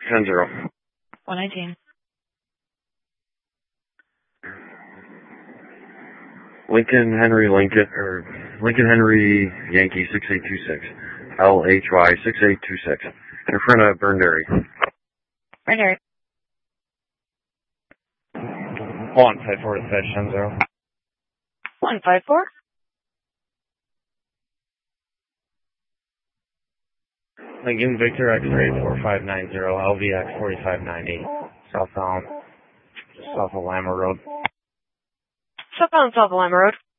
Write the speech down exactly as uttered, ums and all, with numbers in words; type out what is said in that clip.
ten zero. one nineteen. Lincoln Henry Lincoln, or Lincoln Henry Yankee six eight two six. L H Y six eight two six. In front of Burnberry. Burnberry. one five four to fetch ten zero. one five four. Lincoln Victor X-ray four five nine zero, L V X forty-five ninety, southbound, south of Lama Road. Southbound, south of Lima Road.